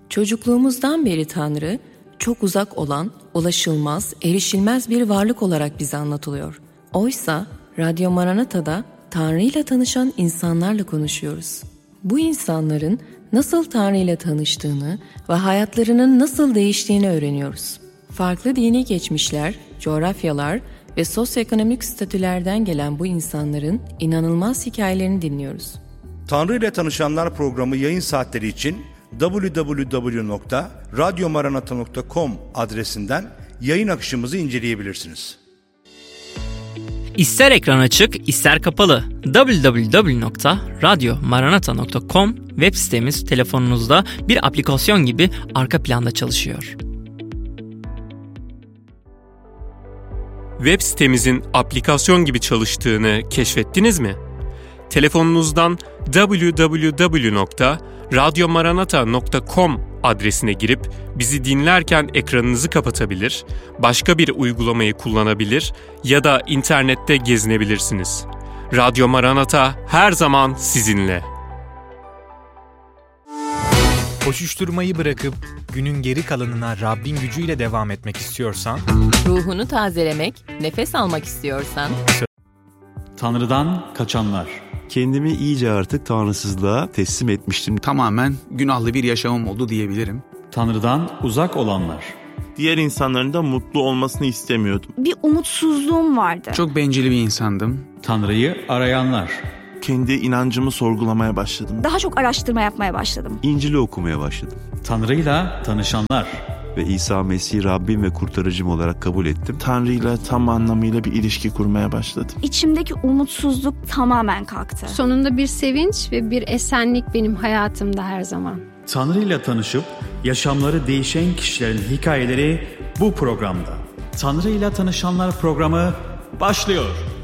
Çocukluğumuzdan beri Tanrı, çok uzak olan, ulaşılmaz, erişilmez bir varlık olarak bize anlatılıyor. Oysa Radyo Maranata'da Tanrı ile tanışan insanlarla konuşuyoruz. Bu insanların nasıl Tanrı ile tanıştığını ve hayatlarının nasıl değiştiğini öğreniyoruz. Farklı dini geçmişler, coğrafyalar ve sosyoekonomik statülerden gelen bu insanların inanılmaz hikayelerini dinliyoruz. Tanrı ile Tanışanlar programı yayın saatleri için www.radyomaranata.com adresinden yayın akışımızı inceleyebilirsiniz. İster ekran açık, ister kapalı. www.radyomaranata.com web sitemiz telefonunuzda bir aplikasyon gibi arka planda çalışıyor. Web sitemizin aplikasyon gibi çalıştığını keşfettiniz mi? Telefonunuzdan www.radyomaranata.com adresine girip bizi dinlerken ekranınızı kapatabilir, başka bir uygulamayı kullanabilir ya da internette gezinebilirsiniz. Radyo Maranata her zaman sizinle. Koşuşturmayı bırakıp günün geri kalanına Rabbin gücüyle devam etmek istiyorsan, Ruhunu tazelemek, nefes almak istiyorsan, Tanrı'dan kaçanlar. Kendimi iyice artık tanrısızlığa teslim etmiştim. Tamamen günahlı bir yaşamım oldu diyebilirim. Tanrı'dan uzak olanlar. Diğer insanların da mutlu olmasını istemiyordum. Bir umutsuzluğum vardı. Çok bencil bir insandım. Tanrı'yı arayanlar. Kendi inancımı sorgulamaya başladım. Daha çok araştırma yapmaya başladım. İncil'i okumaya başladım. Tanrı'yla tanışanlar. Ve İsa Mesih'i Rabbim ve kurtarıcım olarak kabul ettim. Tanrı'yla tam anlamıyla bir ilişki kurmaya başladım. İçimdeki umutsuzluk tamamen kalktı. Sonunda bir sevinç ve bir esenlik benim hayatımda her zaman. Tanrı'yla tanışıp yaşamları değişen kişilerin hikayeleri bu programda. Tanrı'yla Tanışanlar programı başlıyor.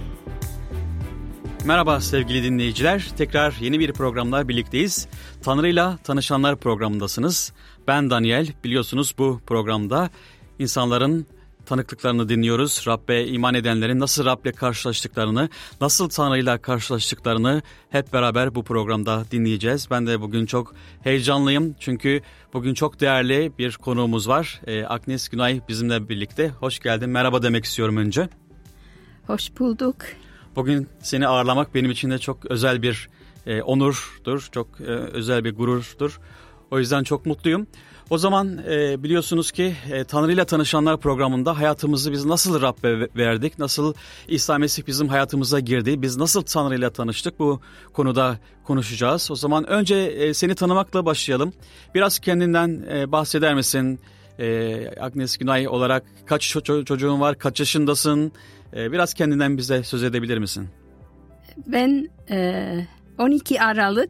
Merhaba sevgili dinleyiciler. Tekrar yeni bir programla birlikteyiz. Tanrı'yla Tanışanlar programındasınız. Ben Daniel. Biliyorsunuz bu programda insanların tanıklıklarını dinliyoruz. Rabbe iman edenlerin nasıl Rab'le karşılaştıklarını, nasıl Tanrı'yla karşılaştıklarını hep beraber bu programda dinleyeceğiz. Ben de bugün çok heyecanlıyım. Çünkü bugün çok değerli bir konuğumuz var. Agnes Günay bizimle birlikte. Hoş geldin. Merhaba demek istiyorum önce. Hoş bulduk. Bugün seni ağırlamak benim için de çok özel bir onurdur, çok özel bir gururdur. O yüzden çok mutluyum. O zaman biliyorsunuz ki Tanrı'yla Tanışanlar programında hayatımızı biz nasıl Rab'be verdik, nasıl İsa Mesih bizim hayatımıza girdi, biz nasıl Tanrı'yla tanıştık, bu konuda konuşacağız. O zaman önce seni tanımakla başlayalım. Biraz kendinden bahseder misin? Agnes Günay olarak kaç çocuğun var, kaç yaşındasın? Biraz kendinden bize söz edebilir misin? Ben 12 Aralık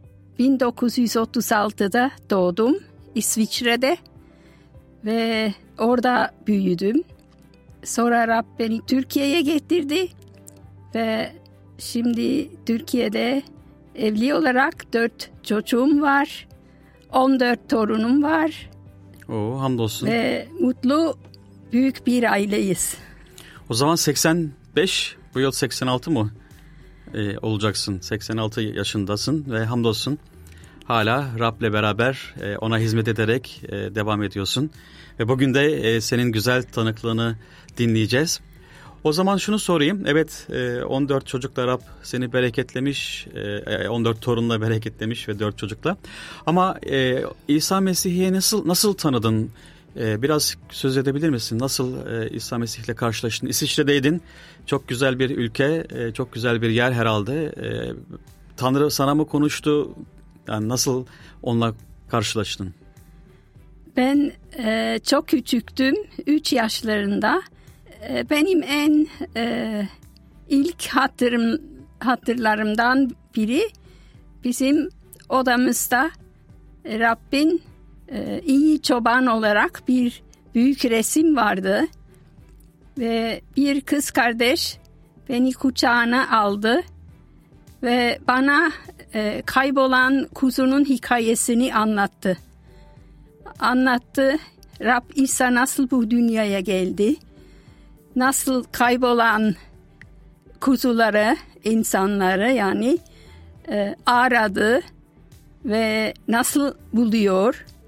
1936'da doğdum İsviçre'de ve orada büyüdüm. Sonra Rab beni Türkiye'ye getirdi ve şimdi Türkiye'de evli olarak 4 çocuğum var, 14 torunum var. Hamdolsun. Ve mutlu büyük bir aileyiz. O zaman 85, bu yıl 86 mı olacaksın? 86 yaşındasın ve hamdolsun hala Rab'le beraber ona hizmet ederek devam ediyorsun. Ve bugün de senin güzel tanıklığını dinleyeceğiz. O zaman şunu sorayım. Evet, 14 çocukla Rab seni bereketlemiş, 14 torunla bereketlemiş ve 4 çocukla. Ama İsa Mesih'i nasıl tanıdın? Biraz söz edebilir misin? Nasıl İsa Mesih'le karşılaştın? İsviçre'deydin. Çok güzel bir ülke, çok güzel bir yer herhalde. Tanrı sana mı konuştu? Yani nasıl onunla karşılaştın? Ben çok küçüktüm, 3 yaşlarında. Benim en ilk hatırlarımdan biri bizim odamızda Rabbin iyi çoban olarak bir büyük resim vardı. Ve bir kız kardeş beni kucağına aldı ve bana kaybolan kuzunun hikayesini anlattı. Rab İsa nasıl bu dünyaya geldi, nasıl kaybolan kuzuları, insanları aradı ve nasıl buluyor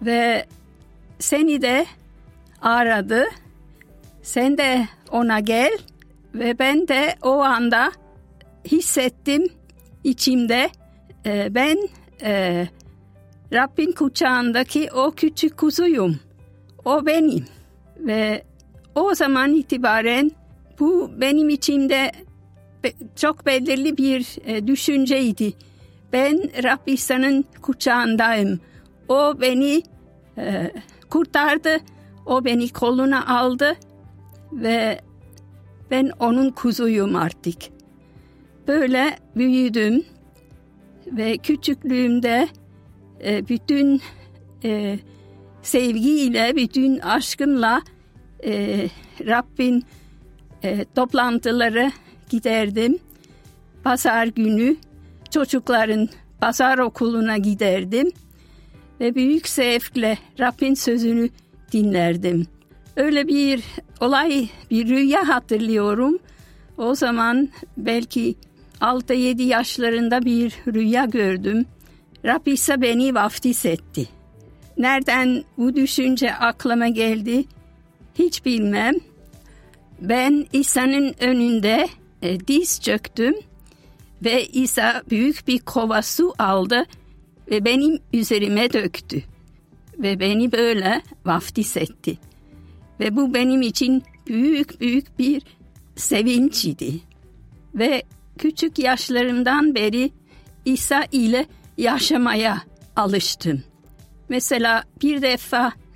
Ve seni de aradı. Sen de ona gel. Ve ben de o anda hissettim içimde, ben Rabbin kucağındaki o küçük kuzuyum. O benim. Ve o zaman itibaren bu benim içimde çok belirli bir düşünceydi. Ben Rab İsa'nın kucağındayım. O beni kurtardı. O beni koluna aldı. Ve ben onun kuzuyum artık. Böyle büyüdüm. Ve küçüklüğümde bütün sevgiyle, bütün aşkımla Rabbin toplantıları giderdim. Pazar günü çocukların pazar okuluna giderdim. Ve büyük zevkle Rabbin sözünü dinlerdim. Öyle bir olay, bir rüya hatırlıyorum. O zaman belki 6-7 yaşlarında bir rüya gördüm. Rab İsa beni vaftiz etti. Nereden bu düşünce aklıma geldi hiç bilmem. Ben İsa'nın önünde diz çöktüm ve İsa büyük bir kova su aldı ve benim üzerime döktü. Ve beni böyle vaftiz etti. Ve bu benim için büyük bir sevinç idi. Ve küçük yaşlarımdan beri İsa ile yaşamaya alıştım. Mesela bir defa